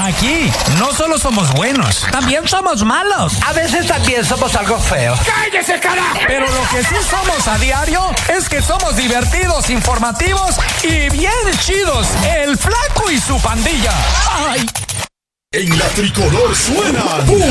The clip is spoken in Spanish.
Aquí no solo somos buenos, también somos malos. A veces también somos algo feos. ¡Cállese, carajo! Pero lo que sí somos a diario es que somos divertidos, informativos y bien chidos. El Flaco y su pandilla. ¡Ay! En la tricolor suena